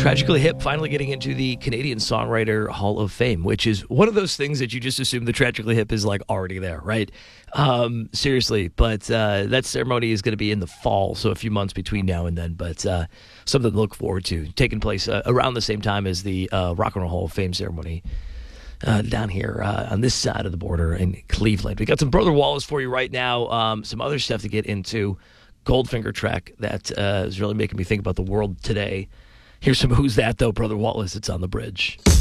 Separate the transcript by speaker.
Speaker 1: Tragically Hip finally getting into the Canadian Songwriter Hall of Fame, which is one of those things that you just assume the Tragically Hip is like already there, right? Seriously, but that ceremony is going to be in the fall, so a few months between now and then, but something to look forward to, taking place around the same time as the Rock and Roll Hall of Fame ceremony down here on this side of the border in Cleveland. We got some Brother Wallace for you right now, some other stuff to get into. Goldfinger track that is really making me think about the world today. Here's some Who's That, though, Brother Wallace. It's on the bridge.